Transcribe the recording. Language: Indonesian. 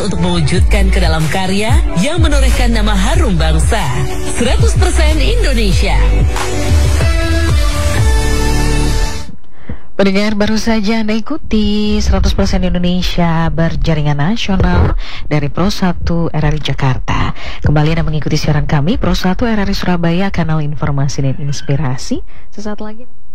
untuk mewujudkan ke dalam karya yang menorehkan nama harum bangsa. 100% Indonesia. Pendengar, baru saja Anda ikuti 100% Indonesia berjaringan nasional dari Pro 1 RRI Jakarta. Kembali Anda mengikuti siaran kami Pro 1 RRI Surabaya, kanal informasi dan inspirasi. Sesaat lagi